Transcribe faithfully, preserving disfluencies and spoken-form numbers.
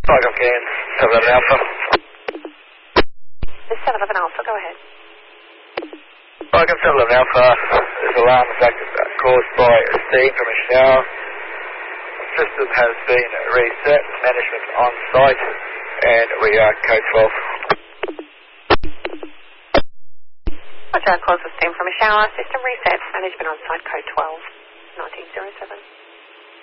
Welcome, Ken. seven eleven Alpha. This is seven eleven Alpha, go ahead. Welcome, seven eleven Alpha. This alarm is caused by a steam from a shower. The system has been reset, management on site, and we are code twelve. Roger, cause of steam from a shower, system reset, management on site, code twelve, nineteen oh seven.